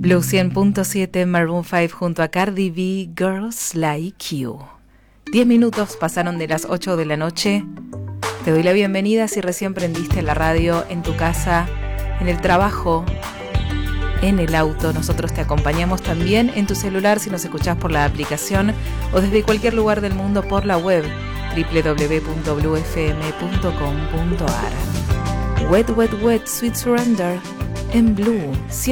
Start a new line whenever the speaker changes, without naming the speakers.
Blue 100.7, Maroon 5 junto a Cardi B, Girls Like You. 10 minutos pasaron de las 8 de la noche. Te doy la bienvenida si recién prendiste la radio en tu casa, en el trabajo, en el auto. Nosotros te acompañamos también en tu celular si nos escuchás por la aplicación o desde cualquier lugar del mundo por la web www.bluefm.com.ar. Wet, Wet, Wet, Sweet Surrender en Blue